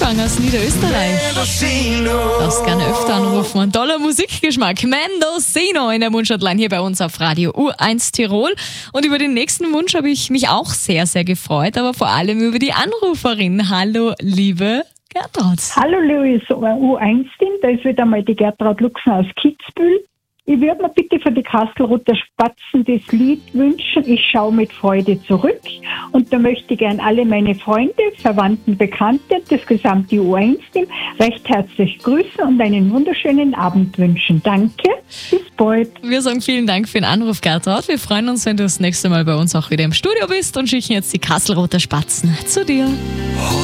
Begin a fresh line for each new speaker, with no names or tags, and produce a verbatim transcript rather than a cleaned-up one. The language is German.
Wolfgang aus Niederösterreich. Darfst gerne öfter anrufen. Ein toller Musikgeschmack. Mendocino in der Wunschhotline hier bei uns auf Radio U eins Tirol. Und über den nächsten Wunsch habe ich mich auch sehr, sehr gefreut, aber vor allem über die Anruferin. Hallo, liebe Gertraud.
Hallo, liebe U eins-Team. Da ist wieder mal die Gertraud Luxen aus Kitzbühel. Ich würde mir bitte für die Kastelruther Spatzen das Lied wünschen, ich schaue mit Freude zurück. Und da möchte ich gern alle meine Freunde, Verwandten, Bekannte, das gesamte U eins-Team recht herzlich grüßen und einen wunderschönen Abend wünschen. Danke, bis bald.
Wir sagen vielen Dank für den Anruf, Gertraud. Wir freuen uns, wenn du das nächste Mal bei uns auch wieder im Studio bist und schicken jetzt die Kastelruther Spatzen zu dir.